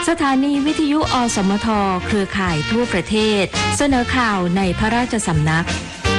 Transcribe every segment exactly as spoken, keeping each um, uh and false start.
สถานีวิทยุอสมทเครือข่ายทั่วประเทศเสนอข่าวในพระราชสำนัก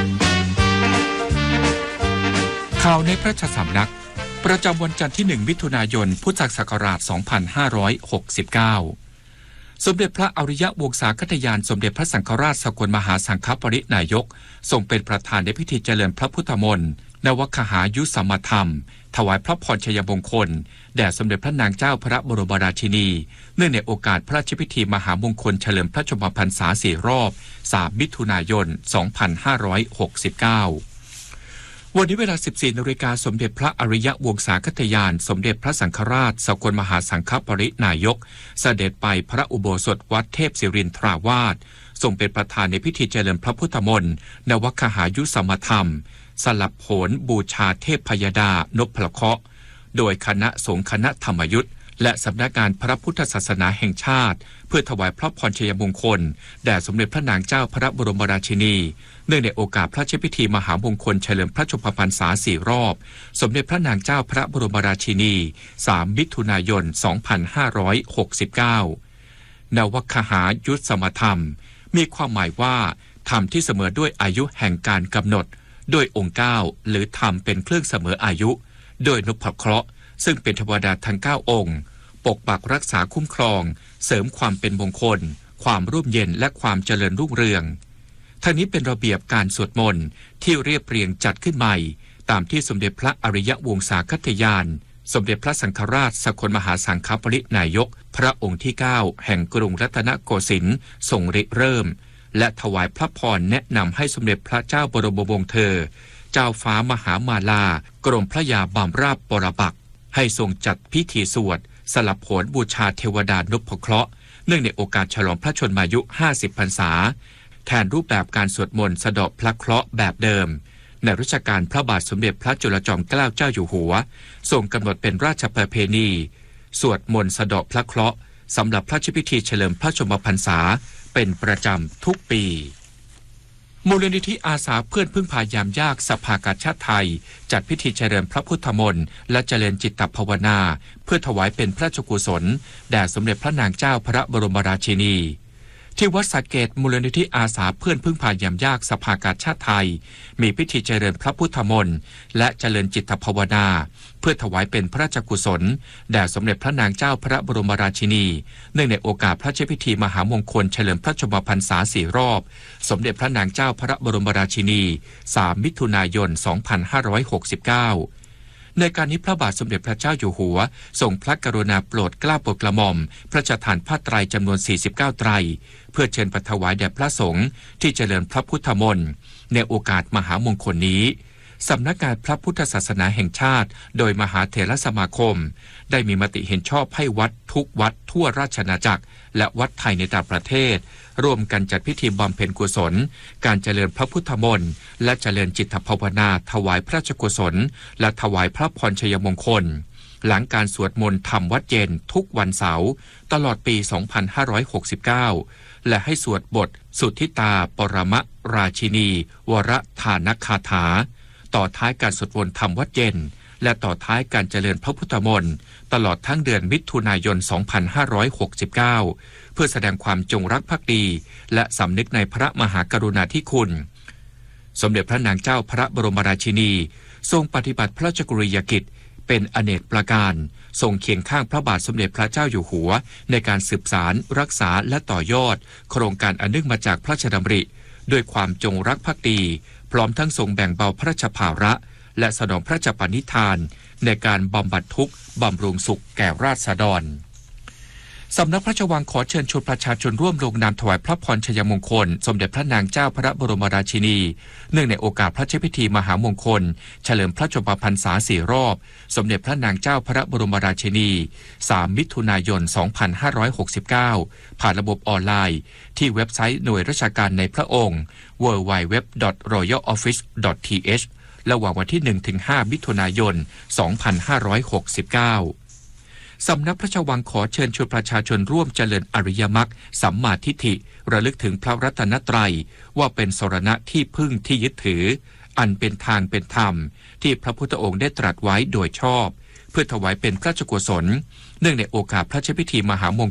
ข่าวในพระราชสำนักประจำวันจันทร์ที่หนึ่งมิถุนายนพุทธศักราชสองพันห้าร้อยหกสิบเก้าสมเด็จพระอริยวงศาคตยานสมเด็จพระสังฆราชสกลมหาสังฆปรินายกทรงเป็นประธานในพิธีเจริญพระพุทธมนต์นวคหายุสัมมาธรรมถวายพระพรชัยมงคลแด่สมเด็จพระนางเจ้าพระบรมราชินีเนื่องในโอกาสพระราชพิธีมหามงคลเฉลิมพระชนมพรรษาสี่รอบสามมิถุนายนสองพันห้าร้อยหกสิบเก้าวันนี้เวลา สิบสี่นาฬิกาสมเด็จพระอริยวงศาคตยานสมเด็จพระสังฆราชสกลมหาสังฆปรินายกเสด็จไปพระอุโบสถวัดเทพศิรินทราวาสทรงเป็นประธานในพิธีเจริญพระพุทธมนต์นวคหายุสัมมาธรรมสลับโหนบูชาเทพพยดานพพละเคราะห์โดยคณะสงฆ์คณะธรรมยุทธและสำนักงานพระพุทธศาสนาแห่งชาติเพื่อถวายพระพรชัยมงคลแด่สมเด็จพระนางเจ้าพระบรมราชินีเนื่องในโอกาสพระราชพิธีมหามงคลเฉลิมพระชนมพรรษาสี่รอบสมเด็จพระนางเจ้าพระบรมราชินีสามมิถุนายนสองพันห้าร้อยหกสิบเก้านวคหายุสัมมาธรรมมีความหมายว่าธรรมที่เสมอด้วยอายุแห่งการกำหนดโดยองค์เก้าหรือธรรมเป็นเครื่องเสมออายุโดยนพเคราะห์ซึ่งเป็นเทวดาทั้งเก้าองค์ปกปักรักษาคุ้มครองเสริมความเป็นมงคลความร่มเย็นและความเจริญรุ่งเรืองทั้งนี้เป็นระเบียบการสวดมนต์ที่เรียบเรียงจัดขึ้นใหม่ตามที่สมเด็จพระอริยวงศาคตยานสมเด็จพระสังฆราชสกลมหาสังฆปรินายกพระองค์ที่เก้าแห่งกรุงรัตนโกสินทร์ทรงริเริ่มและถวายพระพรแนะนำให้สมเด็จพระเจ้าบรมวงศ์เธอเจ้าฟ้ามหามาลากรมพระยาบำราบปรปักษ์ให้ทรงจัดพิธีสวดสลับโหนบูชาเทวดานพเคราะห์เนื่องในโอกาสฉลองพระชนมายุห้าสิบพรรษาแทนรูปแบบการสวดมนต์สะเดาะพระเคราะห์แบบเดิมในรัชกาลพระบาทสมเด็จพระจุลจอมเกล้าเจ้าอยู่หัวทรงกำหนดเป็นราชประเพณีสวดมนต์สะเดาะพระเคราะห์สำหรับพระราชพิธีเฉลิมพระชนมพรรษาเป็นประจำทุกปีมูลนิธิอาสาเพื่อนพึ่งพายามยากสภากาชาติไทยจัดพิธีเจริญพระพุทธมนต์และเจริญจิตตภาวนาเพื่อถวายเป็นพระราชกุศลแด่สมเด็จพระนางเจ้าพระบรมราชินีที่วัดสระเกษมูลนิธิอาสาเพื่อนพึ่งพายามยากสภากาชาติไทยมีพิธีเจริญพระพุทธมนต์และเจริญจิตตภาวนาเพื่อถวายเป็นพระราชกุศลแด่สมเด็จพระนางเจ้าพระบรมราชินีเนื่องในโอกาสพระราชพิธีมหามงคลเฉลิมพระชนมพรรษาสี่รอบสมเด็จพระนางเจ้าพระบรมราชินีสามมิถุนายนสองพันห้าร้อยหกสิบเก้าในการนี้พระบาทสมเด็จพระเจ้าอยู่หัวทรงพระกรุณาโปรดเกล้าโปรดกระหม่อมพระราชทานผ้าไตรจำนวนสี่สิบเก้าไตรเพื่อเชิญไปถวายแด่พระสงฆ์ที่เจริญพระพุทธมนต์ในโอกาสมหามงคลนี้สำนักงานพระพุทธศาสนาแห่งชาติโดยมหาเถรสมาคมได้มีมติเห็นชอบให้วัดทุกวัดทั่วราชอาณาจักรและวัดไทยในต่างประเทศร่วมกันจัดพิธีบำเพ็ญกุศลการเจริญพระพุทธมนต์และเจริญจิตภาวนาถวายพระราชกุศลและถวายพระพรชัยมงคลหลังการสวดมนต์ธรรมวัดเย็นทุกวันเสาร์ตลอดปีสองพันห้าร้อยหกสิบเก้าและให้สวดบทสุทธิตาปรมราชินีวรธานคาถาต่อท้ายการสวดมนต์ธรรมวัดเย็นและต่อท้ายการเจริญพระพุทธมนต์ตลอดทั้งเดือนมิถุนายนสองพันห้าร้อยหกสิบเก้าเพื่อแสดงความจงรักภักดีและสำนึกในพระมหากรุณาธิคุณสมเด็จพระนางเจ้าพระบรมราชินีทรงปฏิบัติพระราชกฤยกิจเป็นอเนกประการทรงเคียงข้างพระบาทสมเด็จพระเจ้าอยู่หัวในการสืบสารรักษาและต่อยอดโครงการอันเนื่องมาจากพระราชดำริด้วยความจงรักภักดีพร้อมทั้งทรงแบ่งเบาพระราชภาระและสนองพระราชปณิธานในการบำบัดทุกข์บำรุงสุขแก่ราษฎรสำนักพระราชวังขอเชิญชวนประชาชนร่วมลงนามถวายพระพรชัยมงคลสมเด็จพระนางเจ้าพระบรมราชินีเนื่องในโอกาสพระราชพิธีมหามงคลเฉลิมพระชนมพรรษาสี่รอบสมเด็จพระนางเจ้าพระบรมราชินีสามมิถุนายนสองพันห้าร้อยหกสิบเก้าผ่านระบบออนไลน์ที่เว็บไซต์หน่วยราชการในพระองค์ ดับเบิลยู ดับเบิลยู ดับเบิลยู ดอท รอยัลออฟฟิศ ดอท ที เอช ระหว่างวันที่ หนึ่งถึงห้า มิถุนายน สองพันห้าร้อยหกสิบเก้าสำนักพระราชวังขอเชิญชวนประชาชนร่วมเจริญอริยมรรคสัมมาทิฏฐิระลึกถึงพระรัตนตรัยว่าเป็นสรณะที่พึ่งที่ยึดถืออันเป็นทางเป็นธรรมที่พระพุทธองค์ได้ตรัสไว้โดยชอบเพื่อถวายเป็นพระราชกุศลเนื่องในโอกาสพระราชพิธีมหามง